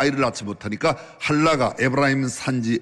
아이를 낳지 못하니까 할라가 에브라임 산지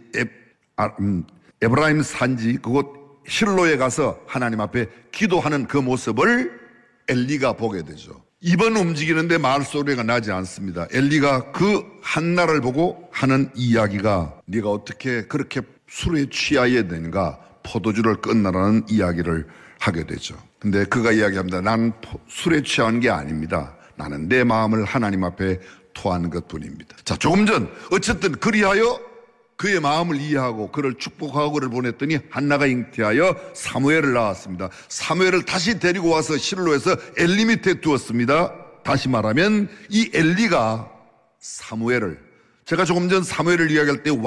그곳 실로에 가서 하나님 앞에 기도하는 그 모습을 엘리가 보게 되죠. 입은 움직이는데 말소리가 나지 않습니다. 엘리가 그 한나를 보고 하는 이야기가 네가 어떻게 그렇게 술에 취하여야 되는가, 포도주를 끊으라는 이야기를 하게 되죠. 근데 그가 이야기합니다. 난 술에 취한 게 아닙니다. 나는 내 마음을 하나님 앞에 토한 것뿐입니다. 자, 조금 전 어쨌든 그리하여 그의 마음을 이해하고 그를 축복하고 그를 보냈더니 한나가 잉태하여 사무엘을 낳았습니다. 사무엘을 다시 데리고 와서 실로에서 엘리 밑에 두었습니다. 다시 말하면 이 엘리가 사무엘을, 제가 조금 전 사무엘을 이야기할 때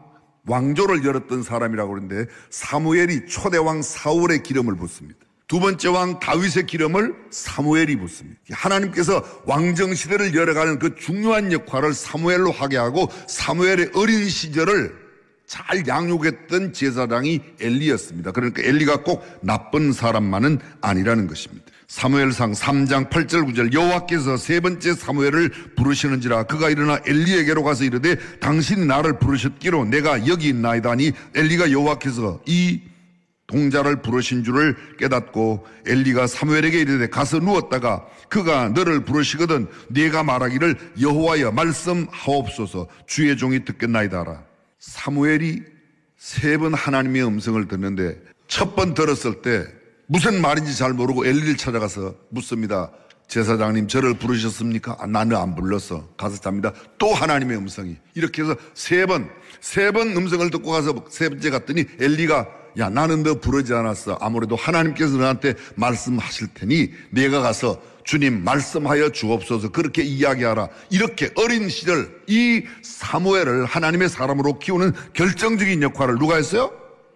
왕조를 열었던 사람이라고 그러는데, 사무엘이 초대왕 사울의 기름을 붓습니다. 두 번째 왕 다윗의 기름을 사무엘이 붓습니다. 하나님께서 왕정시대를 열어가는 그 중요한 역할을 사무엘로 하게 하고, 사무엘의 어린 시절을 잘 양육했던 제사장이 엘리였습니다. 그러니까 엘리가 꼭 나쁜 사람만은 아니라는 것입니다. 사무엘상 3장 8절 9절 여호와께서 세 번째 사무엘을 부르시는지라 그가 일어나 엘리에게로 가서 이르되 당신이 나를 부르셨기로 내가 여기 있나이다 하니 엘리가 여호와께서 이 동자를 부르신 줄을 깨닫고 엘리가 사무엘에게 이르되 가서 누웠다가 그가 너를 부르시거든 네가 말하기를 여호와여 말씀하옵소서 주의 종이 듣겠나이다 하라. 사무엘이 세 번 하나님의 음성을 듣는데 첫 번 들었을 때 무슨 말인지 잘 모르고 엘리를 찾아가서 묻습니다. 제사장님 저를 부르셨습니까? 나는 안 불렀어. 가서 잡니다. 또 하나님의 음성이. 이렇게 해서 세 번 음성을 듣고 가서 세 번째 갔더니 엘리가 야 나는 너 부르지 않았어. 아무래도 하나님께서 너한테 말씀하실 테니 내가 가서 주님 말씀하여 주옵소서 그렇게 이야기하라. 이렇게 어린 시절 이 사무엘을 하나님의 사람으로 키우는 결정적인 역할을 누가 했어요?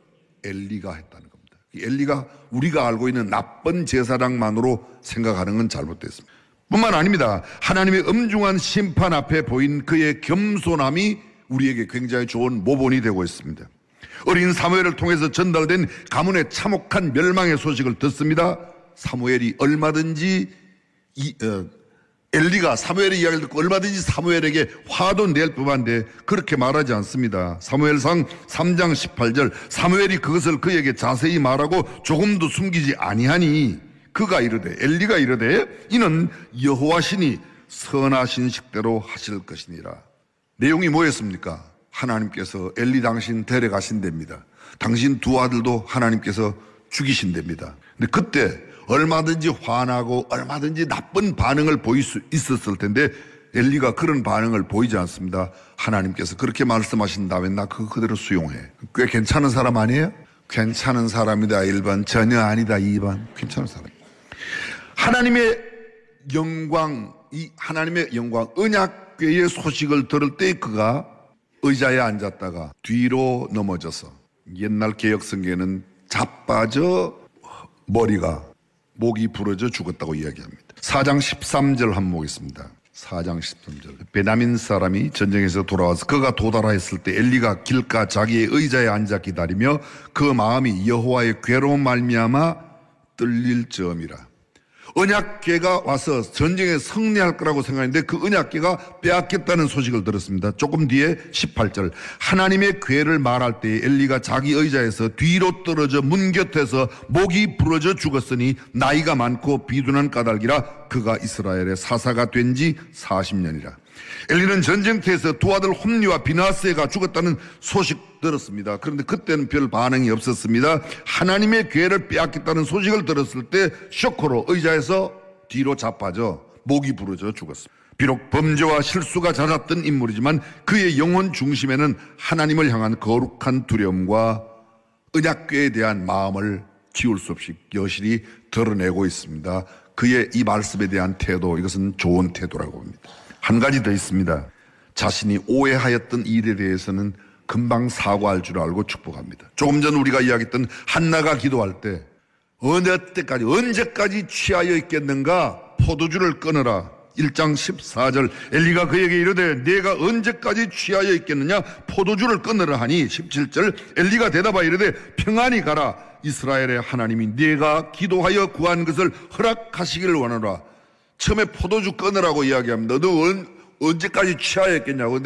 엘리가 했다는 겁니다. 엘리가 우리가 알고 있는 나쁜 제사장만으로 생각하는 건 잘못됐습니다. 뿐만 아닙니다. 하나님의 엄중한 심판 앞에 보인 그의 겸손함이 우리에게 굉장히 좋은 모본이 되고 있습니다. 어린 사무엘을 통해서 전달된 가문의 참혹한 멸망의 소식을 듣습니다. 사무엘이 얼마든지 엘리가 사무엘의 이야기를 듣고 얼마든지 사무엘에게 화도 낼 법한데 그렇게 말하지 않습니다. 사무엘상 3장 18절 사무엘이 그것을 그에게 자세히 말하고 조금도 숨기지 아니하니 그가 이르되 엘리가 이르되 이는 여호와시니 선하신 식대로 하실 것이니라. 내용이 뭐였습니까? 하나님께서 엘리 당신 데려가신답니다. 당신 두 아들도 하나님께서 죽이신답니다. 근데 그때 얼마든지 화나고 얼마든지 나쁜 반응을 보일 수 있었을 텐데 엘리가 그런 반응을 보이지 않습니다. 하나님께서 그렇게 말씀하신 다음에 나 그거 그대로 수용해. 꽤 괜찮은 사람 아니에요? 괜찮은 사람이다 1번, 전혀 아니다 2번. 괜찮은 사람. 하나님의 영광, 이 하나님의 영광, 언약궤의 소식을 들을 때 그가 의자에 앉았다가 뒤로 넘어져서, 옛날 개혁성경에는 자빠져 목이 부러져 죽었다고 이야기합니다. 4장 13절 한번 보겠습니다. 4장 13절 베냐민 사람이 전쟁에서 돌아와서 그가 도달하였을 때 엘리가 길가 자기의 의자에 앉아 기다리며 그 마음이 여호와의 괴로운 말미암아 떨릴 점이라. 언약궤가 와서 전쟁에 승리할 거라고 생각했는데 그 언약궤가 빼앗겼다는 소식을 들었습니다. 조금 뒤에 18절 하나님의 궤를 말할 때 엘리가 자기 의자에서 뒤로 떨어져 문 곁에서 목이 부러져 죽었으니 나이가 많고 비둔한 까닭이라 그가 이스라엘의 사사가 된 지 40년이라. 엘리는 전쟁터에서 두 아들 홈리와 비나스가 죽었다는 소식 들었습니다. 그런데 그때는 별 반응이 없었습니다. 하나님의 궤를 빼앗겼다는 소식을 들었을 때 쇼크로 의자에서 뒤로 자빠져 목이 부러져 죽었습니다. 비록 범죄와 실수가 잦았던 인물이지만 그의 영혼 중심에는 하나님을 향한 거룩한 두려움과 언약궤에 대한 마음을 지울 수 없이 여실히 드러내고 있습니다. 그의 이 말씀에 대한 태도, 이것은 좋은 태도라고 합니다. 한 가지 더 있습니다. 자신이 오해하였던 일에 대해서는 금방 사과할 줄 알고 축복합니다. 조금 전 우리가 이야기했던 한나가 기도할 때 어느 때까지 언제까지 취하여 있겠는가? 포도주를 끊어라. 1장 14절 엘리가 그에게 이르되 네가 언제까지 취하여 있겠느냐? 포도주를 끊으라 하니 17절 엘리가 대답하여 이르되 평안히 가라. 이스라엘의 하나님이 네가 기도하여 구한 것을 허락하시기를 원하노라. 처음에 포도주 끊으라고 이야기합니다. 너 언제까지 취하여 있겠냐고.